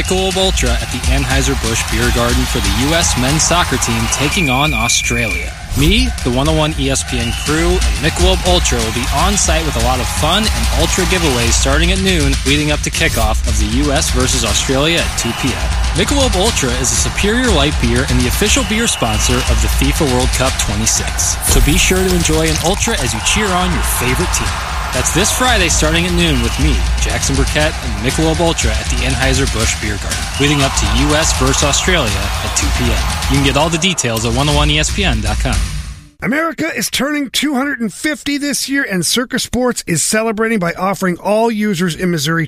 Michelob Ultra at the Anheuser-Busch Beer Garden for the U.S. men's soccer team taking on Australia. Me, the 101 ESPN crew, and Michelob Ultra will be on site with a lot of fun and Ultra giveaways starting at noon, leading up to kickoff of the U.S. versus Australia at 2 p.m. Michelob Ultra is a superior light beer and the official beer sponsor of the FIFA World Cup 26. So be sure to enjoy an Ultra as you cheer on your favorite team. That's this Friday starting at noon with me, Jackson Burkett, and Michelob Ultra at the Anheuser-Busch Beer Garden, leading up to U.S. versus Australia at 2 p.m. You can get all the details at 101ESPN.com. America is turning 250 this year, and Circa Sports is celebrating by offering all users in Missouri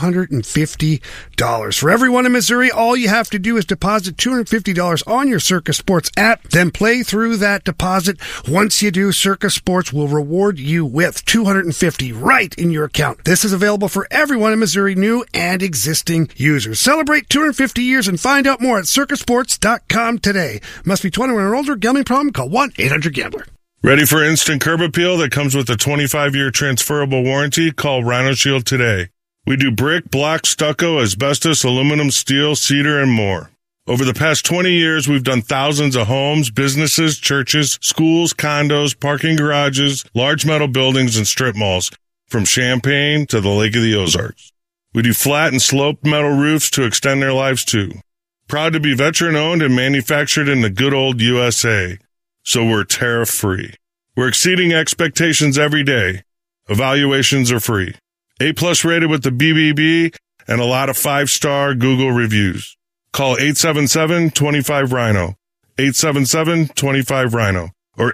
$250. For everyone in Missouri, all you have to do is deposit $250 on your Circa Sports app, then play through that deposit. Once you do, Circa Sports will reward you with $250 right in your account. This is available for everyone in Missouri, new and existing users. Celebrate 250 years and find out more at circasports.com today. Must be 21 or older. Gambling problem? Call 1-800-GAMBLER. Ready for instant curb appeal that comes with a 25-year transferable warranty? Call Rhino Shield today. We do brick, block, stucco, asbestos, aluminum, steel, cedar, and more. Over the past 20 years, we've done thousands of homes, businesses, churches, schools, condos, parking garages, large metal buildings, and strip malls, from Champaign to the Lake of the Ozarks. We do flat and sloped metal roofs to extend their lives too. Proud to be veteran-owned and manufactured in the good old USA. So we're tariff-free. We're exceeding expectations every day. Evaluations are free. A+ rated with the BBB and a lot of 5-star Google reviews. Call 877-25-RHINO, 877-25-RHINO, or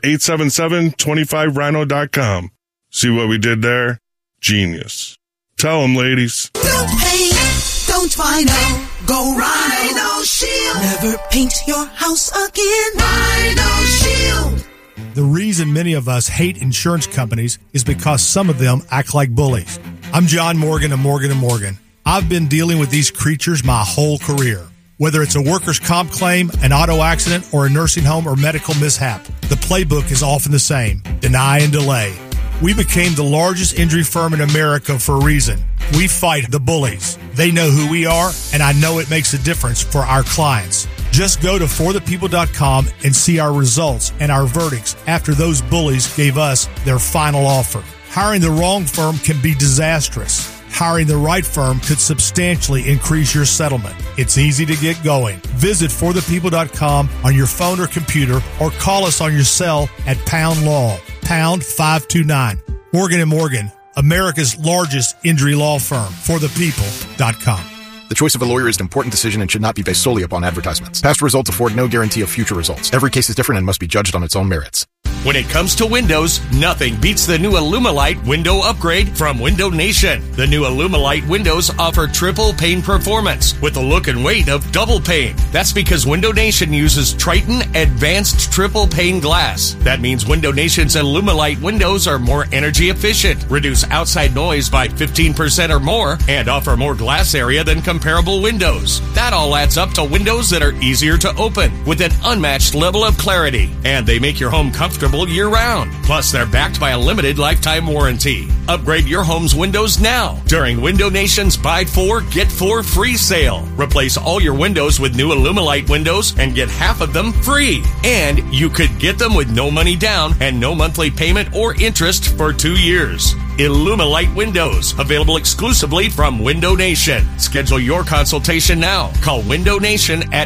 877-25rhino.com. See what we did there? Genius. Tell them, ladies. No pain, don't Rhino. Go Rhino Shield. Never paint your house again. Rhino Shield. The reason many of us hate insurance companies is because some of them act like bullies. I'm John Morgan of Morgan & Morgan. I've been dealing with these creatures my whole career. Whether it's a workers' comp claim, an auto accident, or a nursing home or medical mishap, the playbook is often the same: deny and delay. We became the largest injury firm in America for a reason. We fight the bullies. They know who we are, and I know it makes a difference for our clients. Just go to forthepeople.com and see our results and our verdicts after those bullies gave us their final offer. Hiring the wrong firm can be disastrous. Hiring the right firm could substantially increase your settlement. It's easy to get going. Visit forthepeople.com on your phone or computer, or call us on your cell at Pound Law, pound 529. Morgan & Morgan, America's largest injury law firm. forthepeople.com. The choice of a lawyer is an important decision and should not be based solely upon advertisements. Past results afford no guarantee of future results. Every case is different and must be judged on its own merits. When it comes to windows, nothing beats the new Illumilite window upgrade from Window Nation. The new Illumilite windows offer triple pane performance with the look and weight of double pane. That's because Window Nation uses Triton Advanced Triple Pane Glass. That means Window Nation's Illumilite windows are more energy efficient, reduce outside noise by 15% or more, and offer more glass area than comparable windows. That all adds up to windows that are easier to open with an unmatched level of clarity, and they make your home comfortable year-round. Plus, they're backed by a limited lifetime warranty. Upgrade your home's windows now during Window Nation's Buy 4, Get 4 free sale. Replace all your windows with new Illumilite windows and get half of them free. And you could get them with no money down and no monthly payment or interest for 2 years. Illumilite windows, available exclusively from Window Nation. Schedule your consultation now. Call Window Nation at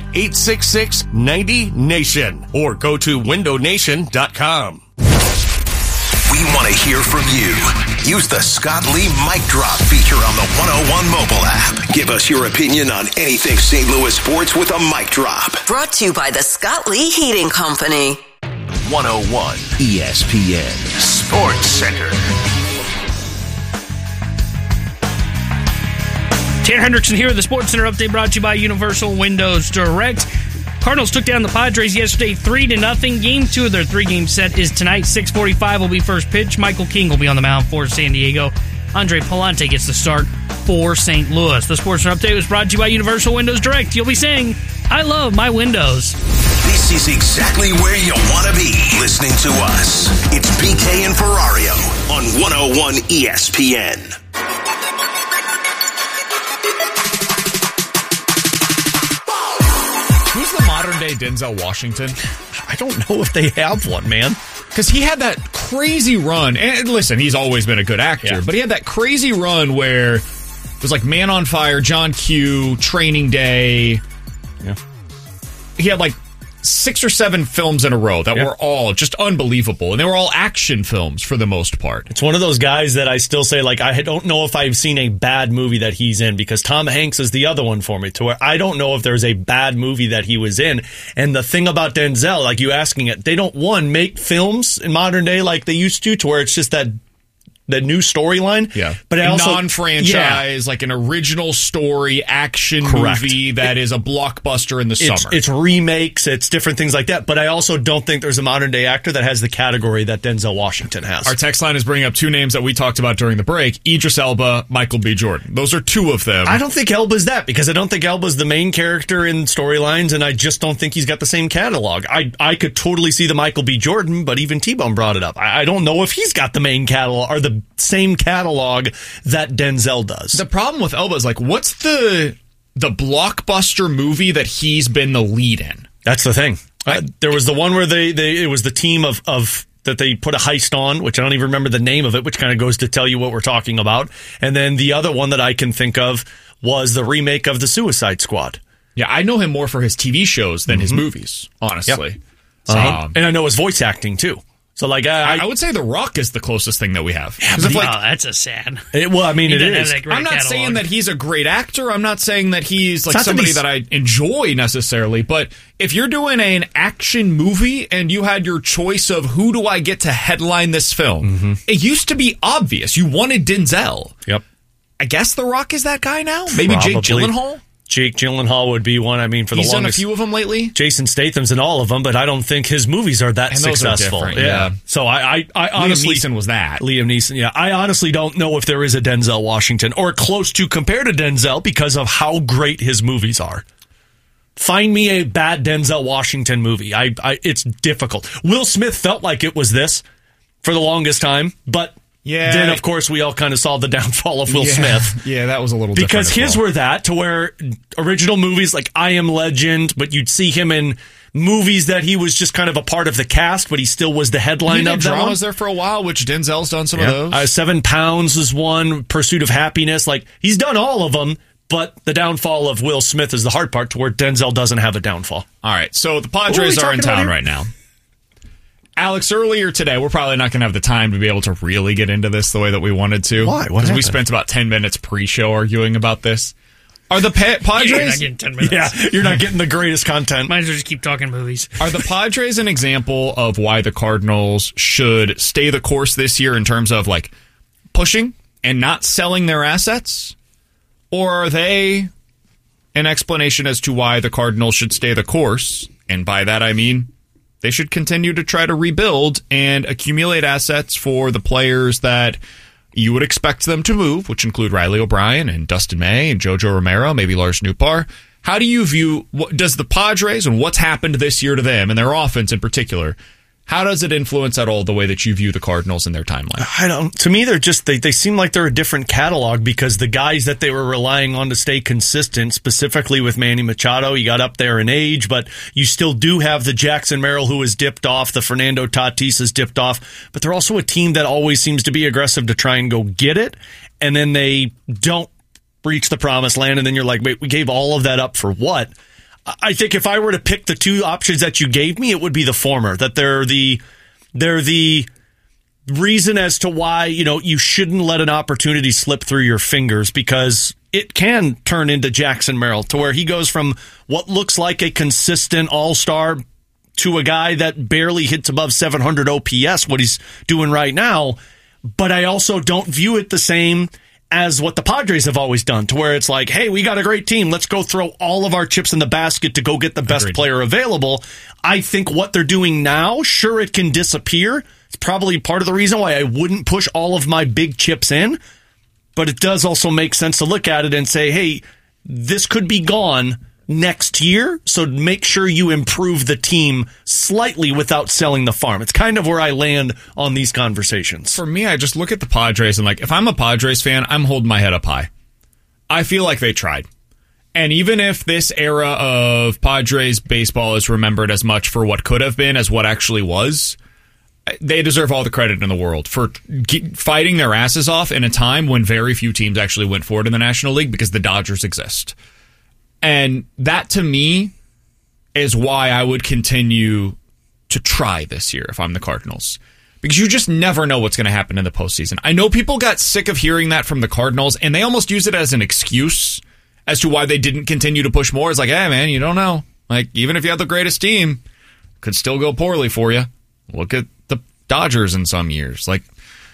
866-90-NATION or go to windownation.com. We want to hear from you. Use the Scott Lee Mic Drop feature on the 101 mobile app. Give us your opinion on anything St. Louis sports with a mic drop. Brought to you by the Scott Lee Heating Company. 101 ESPN Sports Center. Tanner Hendrickson here with the Sports Center update, brought to you by Universal Windows Direct. Cardinals took down the Padres yesterday 3-0. Game 2 of their 3-game set is tonight. 6:45 will be first pitch. Michael King will be on the mound for San Diego. Andre Palante gets the start for St. Louis. The Sports Center update was brought to you by Universal Windows Direct. You'll be saying, I love my windows. This is exactly where you want to be, listening to us. It's BK and Ferrario on 101 ESPN. day Denzel Washington? I don't know if they have one, man. Because he had that crazy run. And listen, he's always been a good actor, but he had that crazy run where it was like Man on Fire, John Q, Training Day. Yeah. He had like 6 or 7 films in a row that were all just unbelievable. And they were all action films for the most part. It's one of those guys that I still say, like, I don't know if I've seen a bad movie that he's in, because Tom Hanks is the other one for me, to where I don't know if there's a bad movie that he was in. And the thing about Denzel, like you asking it, they don't, make films in modern day like they used to where it's just that new storyline. Yeah. But I also, non-franchise, like an original story action movie that is a blockbuster in the summer. It's remakes, it's different things like that. But I also don't think there's a modern day actor that has the category that Denzel Washington has. Our text line is bringing up 2 names that we talked about during the break: Idris Elba, Michael B. Jordan. Those are 2 of them. I don't think Elba's that, because I don't think Elba's the main character in storylines, and I just don't think he's got the same catalog. I could totally see the Michael B. Jordan, but even T-Bone brought it up. I don't know if he's got the main catalog or the same catalog that Denzel does. The problem with Elba is, like, what's the blockbuster movie that he's been the lead in? That's the thing. There was the one where it was the team of that they put a heist on, which I don't even remember the name of it, which kind of goes to tell you what we're talking about. And then the other one that I can think of was the remake of The Suicide Squad. Yeah, I know him more for his TV shows than his movies, honestly. Yep. And I know his voice acting too. So, like, I would say The Rock is the closest thing that we have. Yeah, but that's a sad. It is. I'm not saying that he's a great actor. I'm not saying that he's like somebody that I enjoy necessarily. But if you're doing an action movie and you had your choice of who do I get to headline this film, it used to be obvious. You wanted Denzel. Yep. I guess The Rock is that guy now. Maybe Probably. Jake Gyllenhaal. Jake Gyllenhaal would be one. I mean, he's done a few of them lately. Jason Statham's in all of them, but I don't think his movies are that successful. Yeah. So I honestly, Liam Neeson was that. Liam Neeson. Yeah. I honestly don't know if there is a Denzel Washington or close to compare to Denzel because of how great his movies are. Find me a bad Denzel Washington movie. It's difficult. Will Smith felt like it was this for the longest time, but. Yeah. Then, of course, we all kind of saw the downfall of Will Smith. Yeah, that was a little because different. His were that, to where original movies like I Am Legend, but you'd see him in movies that he was just kind of a part of the cast, but he still was the headline of them. Drama was there for a while, which Denzel's done some of those. 7 Pounds is one, Pursuit of Happiness. Like, he's done all of them, but the downfall of Will Smith is the hard part, to where Denzel doesn't have a downfall. All right, so the Padres are in town right now. Alex, earlier today, we're probably not going to have the time to be able to really get into this the way that we wanted to. Why? Because we spent about 10 minutes pre-show arguing about this. Are the Padres... You're not getting 10 minutes. Yeah, you're not getting the greatest content. Might as well just keep talking movies. Are the Padres an example of why the Cardinals should stay the course this year in terms of, like, pushing and not selling their assets? Or are they an explanation as to why the Cardinals should stay the course? And by that, I mean... they should continue to try to rebuild and accumulate assets for the players that you would expect them to move, which include Riley O'Brien and Dustin May and Jojo Romero, maybe Lars Nootbaar. How do you view, does the Padres and what's happened this year to them and their offense in particular, how does it influence at all the way that you view the Cardinals in their timeline? To me, they're just, they seem like they're a different catalog, because the guys that they were relying on to stay consistent, specifically with Manny Machado, he got up there in age, but you still do have the Jackson Merrill who has dipped off, the Fernando Tatis has dipped off, but they're also a team that always seems to be aggressive to try and go get it, and then they don't reach the promised land, and then you're like, wait, we gave all of that up for what? I think if I were to pick the 2 options that you gave me, it would be the former, that they're the reason as to why, you shouldn't let an opportunity slip through your fingers, because it can turn into Jackson Merrill, to where he goes from what looks like a consistent all-star to a guy that barely hits above 700 OPS, what he's doing right now. But I also don't view it the same as what the Padres have always done, to where it's like, hey, we got a great team. Let's go throw all of our chips in the basket to go get the best player available. I think what they're doing now, sure, it can disappear. It's probably part of the reason why I wouldn't push all of my big chips in. But it does also make sense to look at it and say, hey, this could be gone next year, so make sure you improve the team slightly without selling the farm. It's kind of where I land on these conversations. For me, I just look at the Padres and, like, if I'm a Padres fan, I'm holding my head up high. I feel like they tried. And even if this era of Padres baseball is remembered as much for what could have been as what actually was, they deserve all the credit in the world for fighting their asses off in a time when very few teams actually went forward in the National League because the Dodgers exist. And that, to me, is why I would continue to try this year if I'm the Cardinals. Because you just never know what's going to happen in the postseason. I know people got sick of hearing that from the Cardinals, and they almost use it as an excuse as to why they didn't continue to push more. It's like, hey, man, you don't know. Like, even if you have the greatest team, it could still go poorly for you. Look at the Dodgers in some years. Like,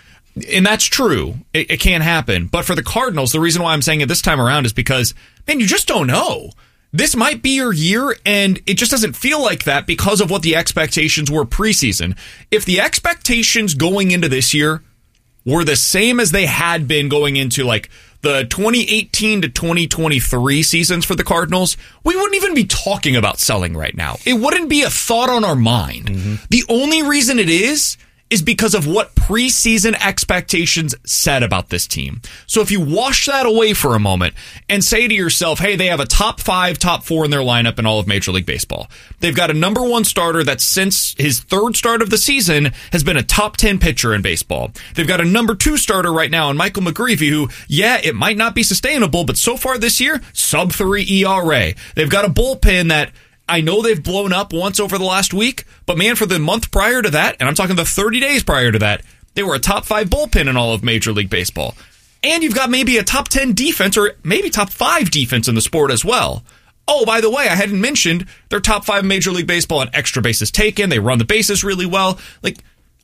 and that's true. It can happen. But for the Cardinals, the reason why I'm saying it this time around is because, man, you just don't know. This might be your year, and it just doesn't feel like that because of what the expectations were preseason. If the expectations going into this year were the same as they had been going into, like, the 2018 to 2023 seasons for the Cardinals, we wouldn't even be talking about selling right now. It wouldn't be a thought on our mind. Mm-hmm. The only reason it is because of what preseason expectations said about this team. So if you wash that away for a moment and say to yourself, hey, they have a top 5, top 4 in their lineup in all of Major League Baseball. They've got a number 1 starter that since his third start of the season has been a top 10 pitcher in baseball. They've got a number 2 starter right now in Michael McGreevy, who, yeah, it might not be sustainable, but so far this year, sub-3 ERA. They've got a bullpen that I know they've blown up once over the last week, but man, for the month prior to that, and I'm talking the 30 days prior to that, they were a top 5 bullpen in all of Major League Baseball. And you've got maybe a top 10 defense or maybe top 5 defense in the sport as well. Oh, by the way, I hadn't mentioned they're top 5 in Major League Baseball in extra bases taken. They run the bases really well. Like,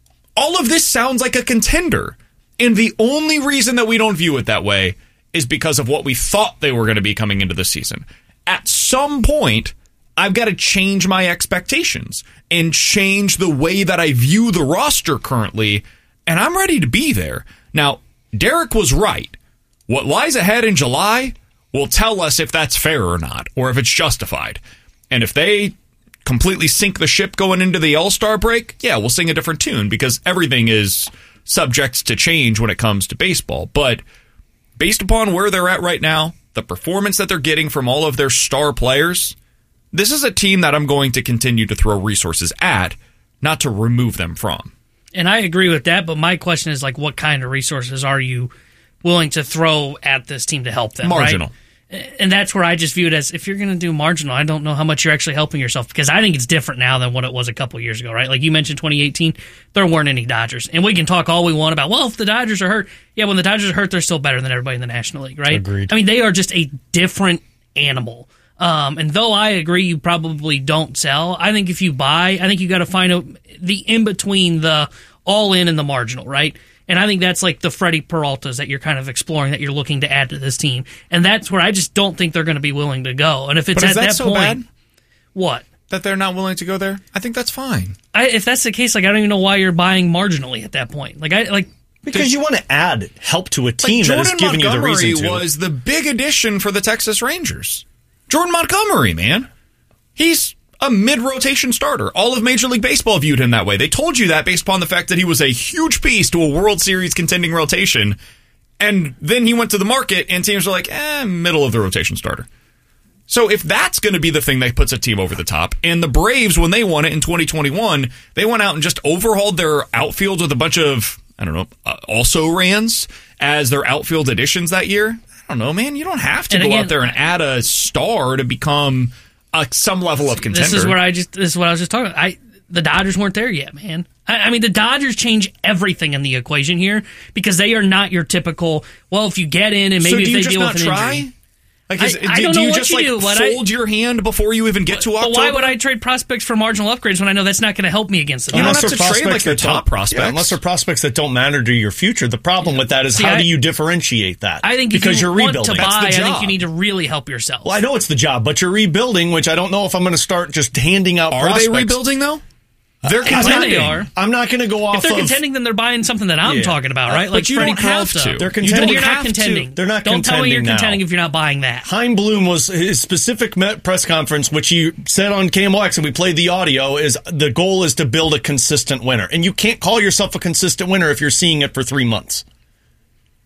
all of this sounds like a contender. And the only reason that we don't view it that way is because of what we thought they were going to be coming into the season. At some point, I've got to change my expectations and change the way that I view the roster currently, and I'm ready to be there. Now, Derek was right. What lies ahead in July will tell us if that's fair or not, or if it's justified. And if they completely sink the ship going into the All-Star break, yeah, we'll sing a different tune, because everything is subject to change when it comes to baseball. But based upon where they're at right now, the performance that they're getting from all of their star players, this is a team that I'm going to continue to throw resources at, not to remove them from. And I agree with that, but my question is, like, what kind of resources are you willing to throw at this team to help them? Marginal. Right? And that's where I just view it as, if you're going to do marginal, I don't know how much you're actually helping yourself, because I think it's different now than what it was a couple years ago, right? Like you mentioned 2018, there weren't any Dodgers. And we can talk all we want about, well, if the Dodgers are hurt, yeah, when the Dodgers are hurt, they're still better than everybody in the National League, right? Agreed. I mean, they are just a different animal. And though I agree you probably don't sell, I think if you buy, I think you got to find the in-between the all-in and the marginal, right? And I think that's like the Freddie Peraltas that you're kind of exploring, that you're looking to add to this team. And that's where I just don't think they're going to be willing to go. And if it's at that point, bad? What? That they're not willing to go there? I think that's fine. If that's the case, like, I don't even know why you're buying marginally at that point. Because you want to add help to a team that is giving you the reason to. Jordan Montgomery was the big addition for the Texas Rangers. Jordan Montgomery, man. He's a mid-rotation starter. All of Major League Baseball viewed him that way. They told you that based upon the fact that he was a huge piece to a World Series contending rotation. And then he went to the market, and teams were like, middle of the rotation starter. So if that's going to be the thing that puts a team over the top, and the Braves, when they won it in 2021, they went out and just overhauled their outfield with a bunch of, also-rans as their outfield additions that year. I don't know, man. You don't have to go out there and add a star to become some level of contender. This is what I was just talking about. The Dodgers weren't there yet, man. I mean, the Dodgers change everything in the equation here, because they are not your typical, well, if you get in and maybe if they deal with an injury. Like, I don't know what you do. Fold your hand before you even get to October? But why would I trade prospects for marginal upgrades when I know that's not going to help me against them? You don't have to trade like your top prospects. Yeah, unless they're prospects that don't matter to your future. The problem with that is, how do you differentiate that? I think because if you you're want rebuilding. to buy, I think you need to really help yourself. Well, I know it's the job, but you're rebuilding, which I don't know if I'm going to start just handing out prospects. Are they rebuilding, though? They're contending. They are. I'm not going to go off. If they're contending, then they're buying something that I'm talking about, right? Like Freddie Peralta. They're contending. You're not contending. They're not Don't contending. Tell me you're now. contending if you're not buying that. Chaim Bloom was his specific press conference, which he said on KMOX, and we played the audio. Is the goal is to build a consistent winner, and you can't call yourself a consistent winner if you're seeing it for 3 months.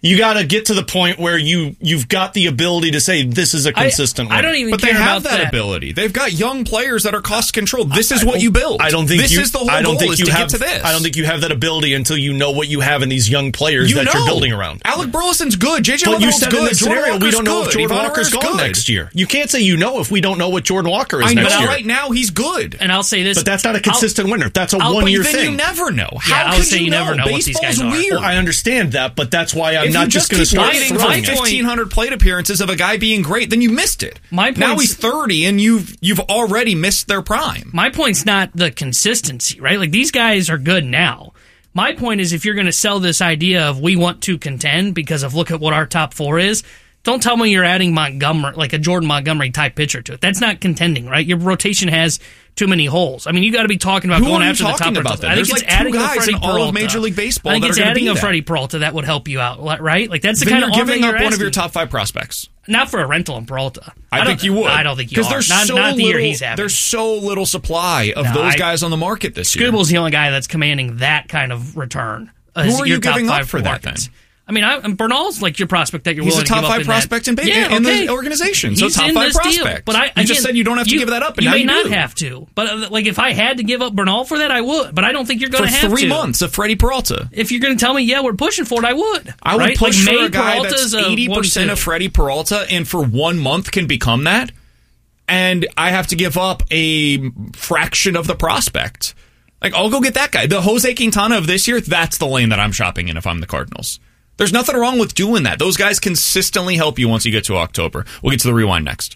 You got to get to the point where you've got the ability to say this is a consistent winner. I don't even but care they have about that ability. They've got young players that are cost controlled. This is what you build. I don't think this is the whole goal is to get to this. I don't think you have that ability until you know what you have in these young players that you're building around. Alec Burleson's good. JJ But you Levenwald's said good. in this scenario, we don't know if Jordan Walker's gone good. next year. You can't say you know if we don't know what Jordan Walker is next year. Right now he's good. And I'll say this. But that's not a consistent winner. That's a one-year thing. Then you never know. Yeah, How could you never know what these guys are. Weird. Well, I understand that, but that's why I'm not just going to start waiting throwing for 1,500 plate appearances of a guy being great, then you missed it. Now he's 30 and you've already missed their prime. My point's not the consistency, right? Like, these guys are good now. My point is, if you're going to sell this idea of we want to contend because of look at what our top 4 is, don't tell me you're adding Montgomery, like a Jordan Montgomery type pitcher to it. That's not contending, right? Your rotation has too many holes. I mean, you got to be talking about going after the top about. I think it's adding a Freddie Peralta. All of Major League Baseball. I think it's adding a Freddie Peralta that would help you out, right? Like, that's the then kind of you're giving up one of your asking. top 5 prospects. Not for a rental in Peralta. I think you would. I don't think you are. Because Not the year he's having. There's so little supply of those guys on the market this year. Scooble's the only guy that's commanding that kind of return. Who are you giving up for that then? I mean, Bernal's like your prospect that you're willing to give up. He's a top 5 prospect in the organization. So He's top in 5 this prospect. Deal. But you just said you don't have to give that up, and you now may you not do. have to. But like, if I had to give up Bernal for that, I would. But I don't think you're going to have to. For 3 months of Freddie Peralta. If you're going to tell me, yeah, we're pushing for it, I would. I would right? push like for a guy Peralta's that's 80% of Freddie Peralta, and for 1 month can become that. And I have to give up a fraction of the prospect. Like, I'll go get that guy. The Jose Quintana of this year, that's the lane that I'm shopping in if I'm the Cardinals. There's nothing wrong with doing that. Those guys consistently help you once you get to October. We'll get to the rewind next.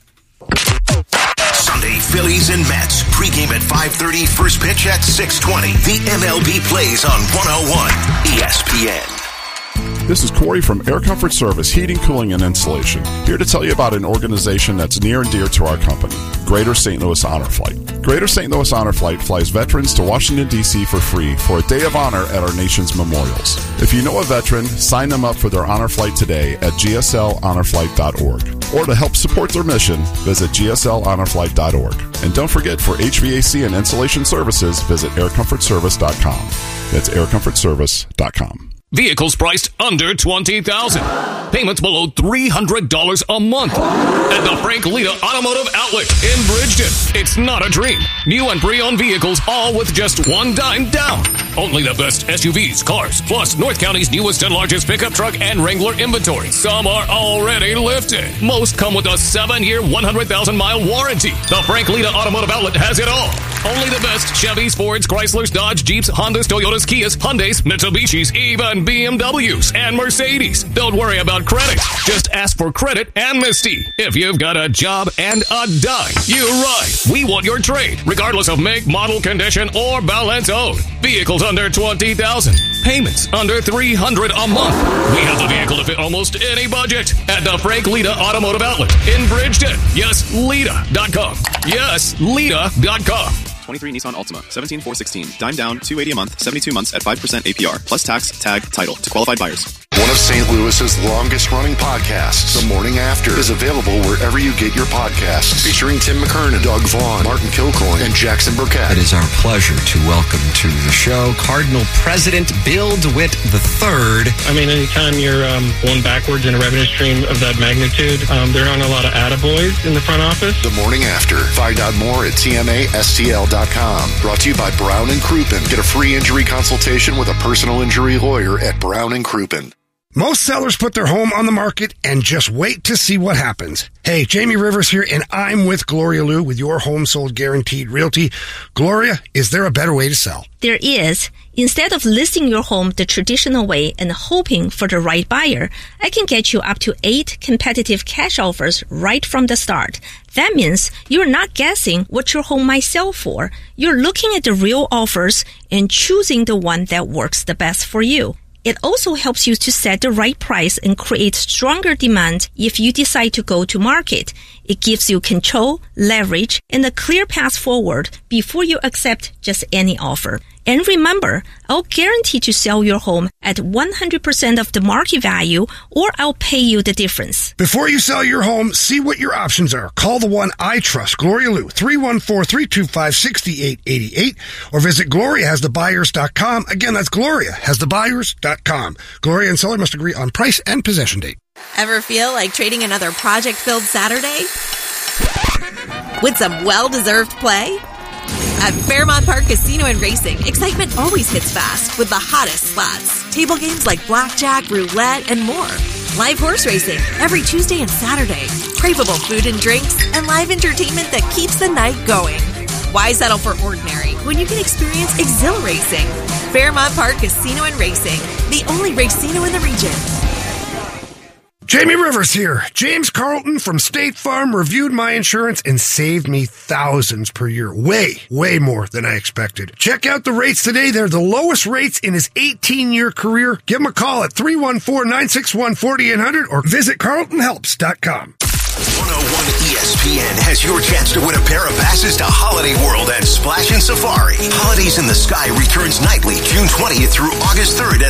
Sunday, Phillies and Mets. Pregame at 5:30, first pitch at 6:20. The MLB plays on 101 ESPN. This is Corey from Air Comfort Service Heating, Cooling, and Insulation, here to tell you about an organization that's near and dear to our company, Greater St. Louis Honor Flight. Greater St. Louis Honor Flight flies veterans to Washington, D.C. for free for a day of honor at our nation's memorials. If you know a veteran, sign them up for their honor flight today at gslhonorflight.org. Or to help support their mission, visit gslhonorflight.org. And don't forget, for HVAC and insulation services, visit aircomfortservice.com. That's aircomfortservice.com. Vehicles priced under $20,000. Payments below $300 a month. At the Frank Lita Automotive Outlet in Bridgeton. It's not a dream. New and pre-owned vehicles, all with just $1 down. Only the best SUVs, cars, plus North County's newest and largest pickup truck and Wrangler inventory. Some are already lifted. Most come with a 7-year, 100,000-mile warranty. The Frank Lita Automotive Outlet has it all. Only the best Chevys, Fords, Chryslers, Dodge, Jeeps, Hondas, Toyotas, Kias, Hyundais, Mitsubishis, even BMWs and Mercedes. Don't worry about credit. Just ask for credit amnesty. If you've got a job and a dime, you're right. We want your trade, regardless of make, model, condition, or balance owed. Vehicles under $20,000. Payments under $300 a month. We have the vehicle to fit almost any budget at the Frank Lita Automotive Outlet in Bridgeton. Yes, Lita.com. Yes, Lita.com. 23 Nissan Altima, 17,416. Dime down, $280 a month, 72 months at 5% APR. Plus tax, tag, title to qualified buyers. One of St. Louis's longest-running podcasts, The Morning After, is available wherever you get your podcasts. Featuring Tim McKernan, Doug Vaughn, Martin Kilcoyne, and Jackson Burkett. It is our pleasure to welcome to the show Cardinal President Bill DeWitt III. I mean, anytime you're going backwards in a revenue stream of that magnitude, there aren't a lot of attaboys in the front office. The Morning After. Find out more at TMASTL.com. Brought to you by Brown & Crouppen. Get a free injury consultation with a personal injury lawyer at Brown & Crouppen. Most sellers put their home on the market and just wait to see what happens. Hey, Jamie Rivers here, and I'm with Gloria Liu with Your Home Sold Guaranteed Realty. Gloria, is there a better way to sell? There is. Instead of listing your home the traditional way and hoping for the right buyer, I can get you up to 8 competitive cash offers right from the start. That means you're not guessing what your home might sell for. You're looking at the real offers and choosing the one that works the best for you. It also helps you to set the right price and create stronger demand if you decide to go to market. It gives you control, leverage, and a clear path forward before you accept just any offer. And remember, I'll guarantee to sell your home at 100% of the market value, or I'll pay you the difference. Before you sell your home, see what your options are. Call the one I trust, Gloria Liu, 314-325-6888, or visit GloriaHasTheBuyers.com. Again, that's GloriaHasTheBuyers.com. Gloria and seller must agree on price and possession date. Ever feel like trading another project-filled Saturday with some well-deserved play? At Fairmont Park Casino and Racing, excitement always hits fast with the hottest slots, table games like blackjack, roulette, and more. Live horse racing every Tuesday and Saturday, craveable food and drinks, and live entertainment that keeps the night going. Why settle for ordinary when you can experience exhilarating? Fairmont Park Casino and Racing, the only racino in the region. Jamie Rivers here. James Carlton from State Farm reviewed my insurance and saved me thousands per year. Way more than I expected. Check out the rates today. They're the lowest rates in his 18-year career. Give him a call at 314-961-4800 or visit carltonhelps.com. 101 ESPN has your chance to win a pair of passes to Holiday World and Splash and Safari. Holidays in the Sky returns nightly June 20th through August 3rd at